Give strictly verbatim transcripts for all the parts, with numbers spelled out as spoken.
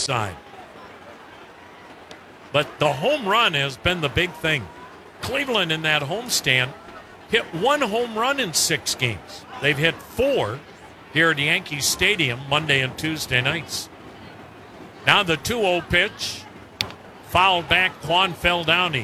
side. But the home run has been the big thing. Cleveland in that homestand hit one home run in six games. They've hit four here at Yankee Stadium Monday and Tuesday nights. Now the two oh pitch. Fouled back, Juan Feldowny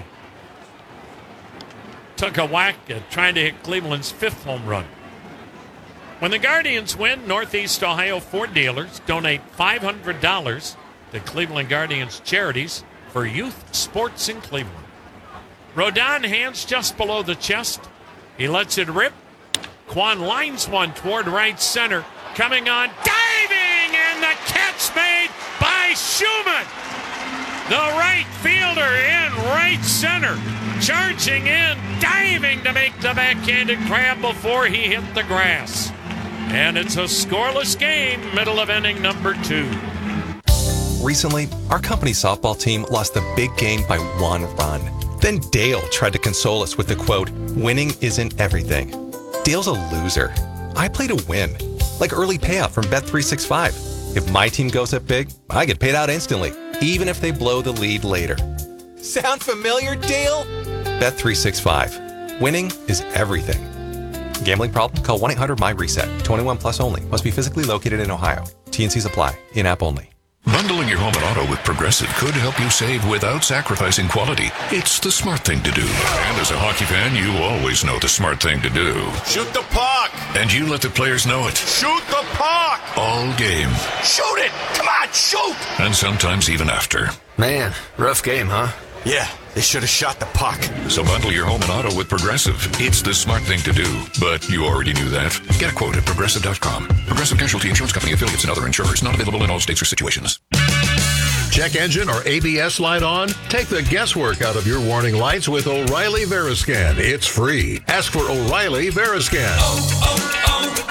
took a whack at trying to hit Cleveland's fifth home run. When the Guardians win, Northeast Ohio Ford dealers donate five hundred dollars to Cleveland Guardians charities for youth sports in Cleveland. Rodon hands just below the chest. He lets it rip. Quan lines one toward right center. Coming on, diving, and the catch made by Schumann. The right fielder in right center. Charging in, diving to make the backhanded grab before he hit the grass. And it's a scoreless game, middle of inning number two. Recently, our company softball team lost the big game by one run. Then Dale tried to console us with the quote, "Winning isn't everything." Dale's a loser. I play to win, like early payout from Bet three sixty-five. If my team goes up big, I get paid out instantly, even if they blow the lead later. Sound familiar, Dale? Bet three sixty-five. Winning is everything. Gambling problem? Call one eight hundred M Y reset. twenty-one plus only. Must be physically located in Ohio. T and Cs apply. In-app only. Bundling your home and auto with Progressive could help you save without sacrificing quality. It's the smart thing to do. And as a hockey fan, you always know the smart thing to do. Shoot the puck! And you let the players know it. Shoot the puck! All game. Shoot it! Come on, shoot! And sometimes even after. Man, rough game, huh? Yeah, they should have shot the puck. So bundle your home and auto with Progressive. It's the smart thing to do. But you already knew that. Get a quote at Progressive dot com. Progressive Casualty Insurance Company affiliates and other insurers. Not available in all states or situations. Check engine or A B S light on? Take the guesswork out of your warning lights with O'Reilly Veriscan. It's free. Ask for O'Reilly Veriscan. Oh,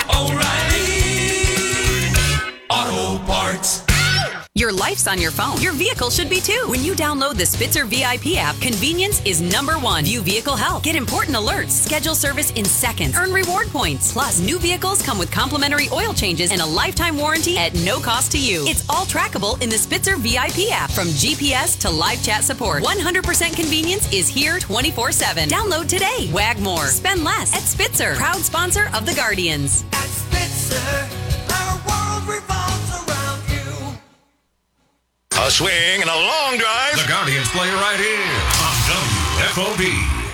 oh, oh, O'Reilly Auto Parts. Your life's on your phone. Your vehicle should be too. When you download the Spitzer V I P app, convenience is number one. View vehicle health. Get important alerts. Schedule service in seconds. Earn reward points. Plus, new vehicles come with complimentary oil changes and a lifetime warranty at no cost to you. It's all trackable in the Spitzer V I P app. From G P S to live chat support, one hundred percent convenience is here twenty-four seven. Download today. Wag more. Spend less at Spitzer. Proud sponsor of the Guardians. At Spitzer, our world revolves around you. A swing and a long drive. The Guardians play right here on W F O B.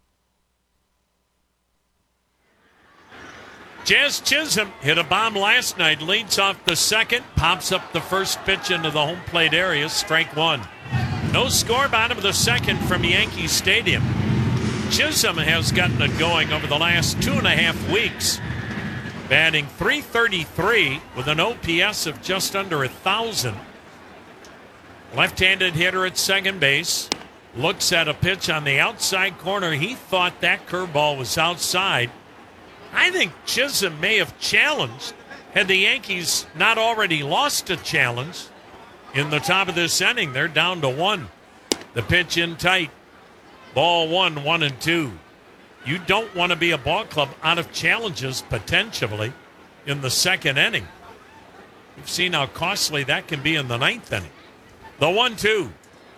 Jazz Chisholm hit a bomb last night, leads off the second, pops up the first pitch into the home plate area, strike one. No score, bottom of the second from Yankee Stadium. Chisholm has gotten it going over the last two and a half weeks, batting three thirty-three with an O P S of just under one thousand. Left-handed hitter at second base. Looks at a pitch on the outside corner. He thought that curveball was outside. I think Chisholm may have challenged had the Yankees not already lost a challenge in the top of this inning. They're down to one. The pitch in tight. Ball one, one and two. You don't want to be a ball club out of challenges potentially in the second inning. You've seen how costly that can be in the ninth inning. The one two.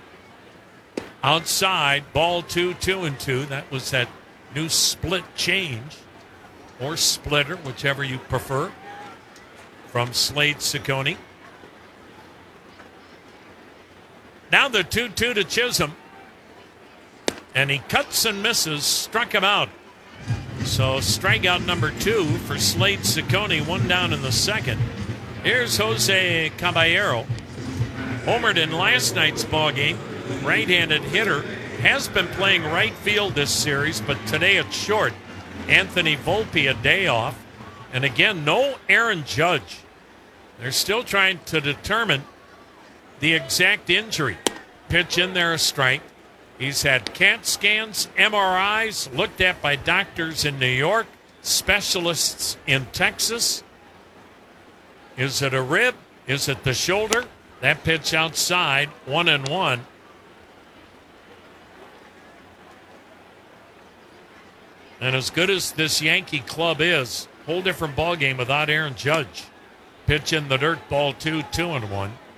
Outside, ball two, two and two. That was that new split change or splitter, whichever you prefer, from Slade Ciccone. Now the two two to Chisholm. And he cuts and misses, struck him out. So strikeout number two for Slade Ciccone, one down in the second. Here's Jose Caballero. Homered in last night's ballgame. Right-handed hitter. Has been playing right field this series, but today it's short. Anthony Volpe a day off. And again, no Aaron Judge. They're still trying to determine the exact injury. Pitch in there, a strike. He's had CAT scans, M R Is, looked at by doctors in New York, specialists in Texas. Is it a rib? Is it the shoulder? That pitch outside, one and one. And as good as this Yankee club is, whole different ball game without Aaron Judge. Pitch in the dirt, ball two, two and one.